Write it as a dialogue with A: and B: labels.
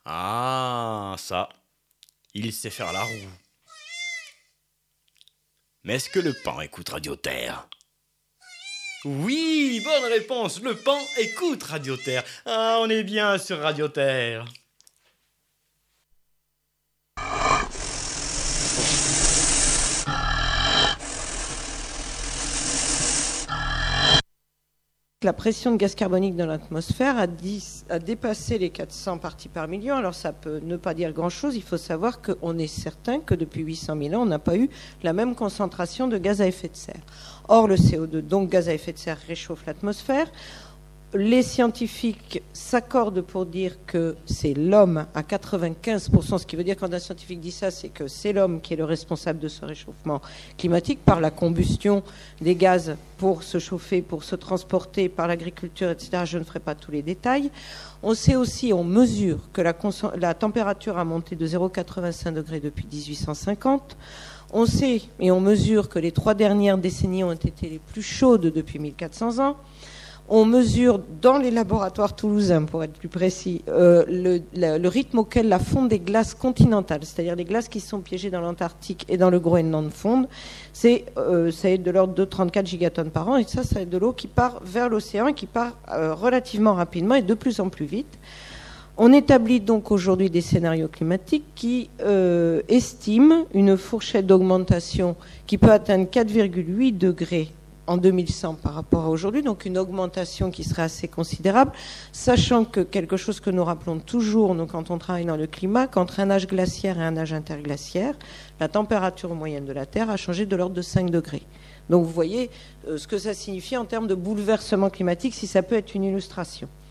A: Ah, ça, il sait faire la roue. Mais est-ce que le paon écoute Radio Terre? Oui, bonne réponse, le paon écoute Radio Terre. Ah, on est bien sur Radio Terre.
B: La pression de gaz carbonique dans l'atmosphère a dépassé les 400 parties par million. Alors ça peut ne pas dire grand-chose. Il faut savoir qu'on est certain que depuis 800 000 ans, on n'a pas eu la même concentration de gaz à effet de serre. Or, le CO2, donc gaz à effet de serre, réchauffe l'atmosphère. Les scientifiques s'accordent pour dire que c'est l'homme à 95%. Ce qui veut dire quand un scientifique dit ça, c'est que c'est l'homme qui est le responsable de ce réchauffement climatique par la combustion des gaz pour se chauffer, pour se transporter, par l'agriculture, etc. Je ne ferai pas tous les détails. On sait aussi, on mesure que la température a monté de 0,85 degrés depuis 1850. On sait et on mesure que les 3 dernières décennies ont été les plus chaudes depuis 1400 ans. On mesure dans les laboratoires toulousains, pour être plus précis, le rythme auquel la fonte des glaces continentales, c'est-à-dire les glaces qui sont piégées dans l'Antarctique et dans le Groenland fondent, ça est de l'ordre de 34 gigatonnes par an, et ça est de l'eau qui part vers l'océan et qui part relativement rapidement et de plus en plus vite. On établit donc aujourd'hui des scénarios climatiques qui estiment une fourchette d'augmentation qui peut atteindre 4,8 degrés en 2100 par rapport à aujourd'hui, donc une augmentation qui serait assez considérable, sachant que quelque chose que nous rappelons toujours, nous, quand on travaille dans le climat, qu'entre un âge glaciaire et un âge interglaciaire, la température moyenne de la Terre a changé de l'ordre de 5 degrés. Donc vous voyez ce que ça signifie en termes de bouleversement climatique, si ça peut être une illustration.